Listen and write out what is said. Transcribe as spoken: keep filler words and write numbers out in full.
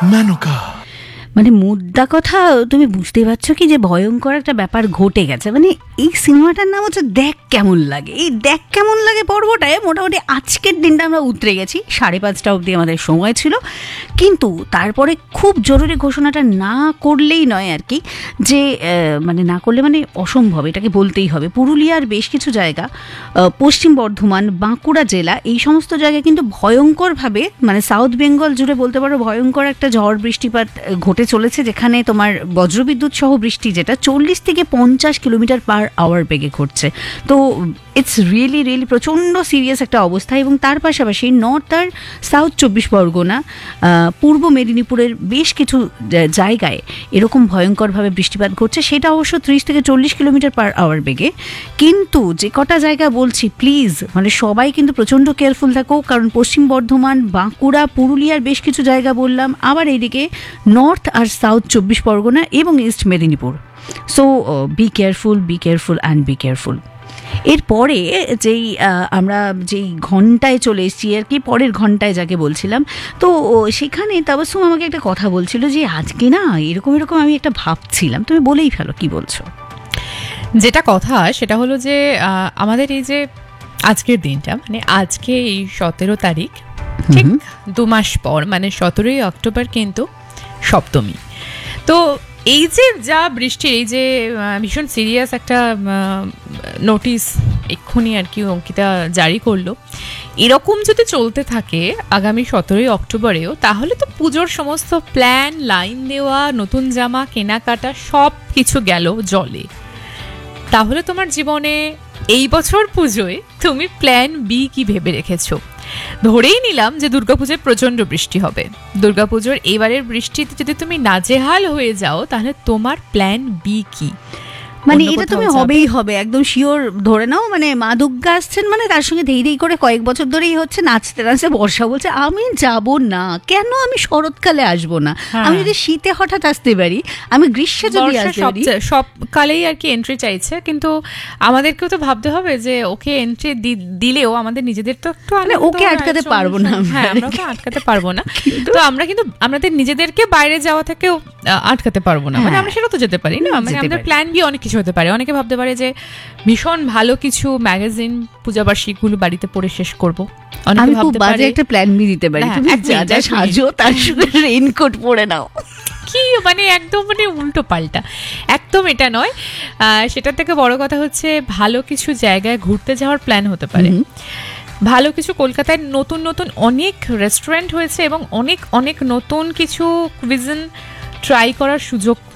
মেনকা। মানে মুদ্রা কথা তুমি বুঝতে পারছো কি যে ভয়ঙ্কর একটা ব্যাপার ঘটে গেছে। মানে এই সিনেমাটার নাম হচ্ছে দেখ কেমন লাগে। এই দেখ কেমন লাগে পর্বটায় মোটামুটি আজকের দিনটা আমরা উতরে গেছি, সাড়ে পাঁচটা অবধি আমাদের সময় ছিল। কিন্তু তারপরে খুব জরুরি ঘোষণাটা না করলেই নয় আর কি, যে মানে না করলে মানে অসম্ভব, এটাকে বলতেই হবে। পুরুলিয়ার বেশ কিছু জায়গা, পশ্চিম বর্ধমান, বাঁকুড়া জেলা, এই সমস্ত জায়গায় কিন্তু ভয়ঙ্করভাবে, মানে সাউথ বেঙ্গল জুড়ে বলতে পারো ভয়ঙ্কর একটা ঝড় বৃষ্টিপাত ঘটে চলেছে, যেখানে তোমার বজ্রবিদ্যুৎ সহ বৃষ্টি, যেটা চল্লিশ থেকে পঞ্চাশ কিলোমিটার পার আওয়ার বেগে ঘটছে। তো ইটস রিয়েলি রিয়েলি প্রচণ্ড সিরিয়াস একটা অবস্থা। এবং তার পাশাপাশি নর্থ আর সাউথ চব্বিশ পরগনা, পূর্ব মেদিনীপুরের বেশ কিছু জায়গায় এরকম ভয়ঙ্করভাবে বৃষ্টিপাত ঘটছে, সেটা অবশ্য ত্রিশ থেকে চল্লিশ কিলোমিটার পার আওয়ার বেগে। কিন্তু যে কটা জায়গা বলছি, প্লিজ মানে সবাই কিন্তু প্রচণ্ড কেয়ারফুল থাকো, কারণ পশ্চিম বর্ধমান, বাঁকুড়া, পুরুলিয়ার বেশ কিছু জায়গা বললাম, আবার এইদিকে নর্থ আর সাউথ চব্বিশ পরগনা এবং east Medinipur. So be careful, be careful and be careful. এরপরে যেই আমরা যেই ঘন্টায় চলে এসেছি আর কি, পরের ঘন্টায় যাকে বলছিলাম, তো সেখানে তাবাসসুম আমাকে একটা কথা বলছিল যে আজকে না এরকম এরকম আমি একটা ভাবছিলাম। তুমি বলেই ফেলো, কি বলছো? যেটা কথা সেটা হলো যে আমাদের এই যে আজকের দিনটা, মানে আজকে এই সতেরো তারিখ, ঠিক দু মাস পর মানে সতেরোই অক্টোবর কিন্তু সপ্তমী। তো এই যে যা বৃষ্টির এই যে ভীষণ সিরিয়াস একটা নোটিশ এক্ষুনি আর কি অঙ্কিতা জারি করলো, এরকম যদি চলতে থাকে আগামী সতেরোই অক্টোবরেও, তাহলে তো পুজোর সমস্ত প্ল্যান, লাইন দেওয়া, নতুন জামা কেনাকাটা সব কিছু গেল জলে। তাহলে তোমার জীবনে এই বছর পুজোয় তুমি প্ল্যান বি কি ভেবে রেখেছো? ধরেই নিলাম যে দুর্গাপুজোয় প্রচন্ড বৃষ্টি হবে, দুর্গাপুজোর এবারের বৃষ্টিতে যদি তুমি নাজেহাল হয়ে যাও, তাহলে তোমার প্ল্যান বি কি? মানে এটা তুমি হবেই হবে, একদম শিওর ধরে নাও। মানে মা দুর্গা আসছেন, মানে তার সঙ্গে ধেই ধেই করে কয়েক বছর ধরেই হচ্ছে নাচতে নাচতে বর্ষা বলছে আমি যাব না। কেন আমি শরৎকালে আসবো না? আমি যদি শীতে হঠাৎ আসতে পারি, আমি গ্রীষ্মে যদি আসতে পারি, সব কালেই আর কি এন্ট্রি চাইছে। কিন্তু আমাদেরকেও তো ভাবতে হবে যে ওকে এন্ট্রি দিলেও আমাদের নিজেদের তো একটু, মানে ওকে আটকাতে পারবো না। হ্যাঁ, আমরা ওকে আটকাতে পারবো না। তো আমরা কিন্তু আমাদের নিজেদেরকে বাইরে যাওয়া থেকেও আটকাতে পারবো না, মানে আমরা সেটা তো যেতে পারি না। মানে আমাদের প্ল্যান বি অনেক কিছু হতে পারে। অনেকে ভাবতে পারে যে ভীষণ ভালো কিছু ম্যাগাজিন পূজাবার্ষিকগুলো বাড়িতে পড়ে শেষ করব। আমি খুব বাজে একটা প্ল্যান বি দিতে পারি, তুমি যা যা সাজো তার সঙ্গে রেইনকোট পরে নাও। কি মানে একদম মানে উল্টো পাল্টা, একদম এটা নয়। সেটার থেকে বড় কথা হচ্ছে ভালো কিছু জায়গায় ঘুরতে যাওয়ার প্ল্যান হতে পারে। ভালো কিছু, কলকাতায় নতুন নতুন অনেক রেস্টুরেন্ট হয়েছে এবং অনেক অনেক নতুন কিছু কুইজিন ট্রাই করার সুযোগ